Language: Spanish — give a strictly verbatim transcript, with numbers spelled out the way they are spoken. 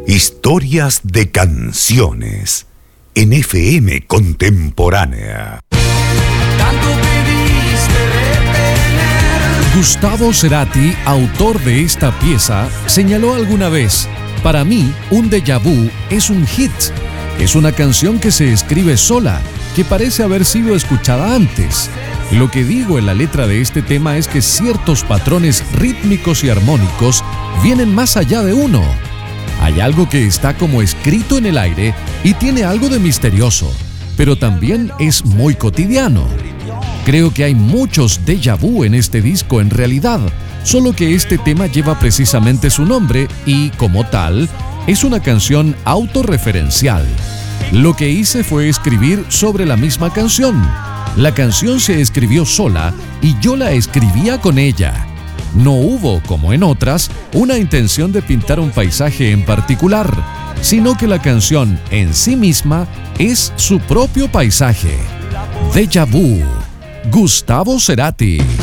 Historias de canciones en F M Contemporánea. Gustavo Cerati, autor de esta pieza, señaló alguna vez: para mí, un déjà vu es un hit. Es una canción que se escribe sola, que parece haber sido escuchada antes. Lo que digo en la letra de este tema es que ciertos patrones rítmicos y armónicos vienen más allá de uno. Hay algo que está como escrito en el aire y tiene algo de misterioso, pero también es muy cotidiano. Creo que hay muchos déjà vu en este disco en realidad, solo que este tema lleva precisamente su nombre y, como tal, es una canción autorreferencial. Lo que hice fue escribir sobre la misma canción. La canción se escribió sola y yo la escribía con ella. No hubo, como en otras, una intención de pintar un paisaje en particular, sino que la canción en sí misma es su propio paisaje. Déjà vu, Gustavo Cerati.